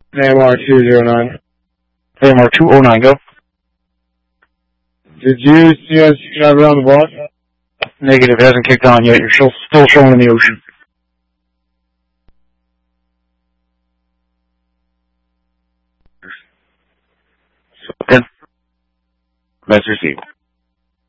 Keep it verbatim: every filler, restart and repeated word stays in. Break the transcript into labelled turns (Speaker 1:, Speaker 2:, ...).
Speaker 1: A M R two zero nine.
Speaker 2: A M R two oh nine, go.
Speaker 1: Did you see us drive around the block?
Speaker 2: Negative, it hasn't kicked on yet. You're still, still showing in the ocean. Okay. Message received.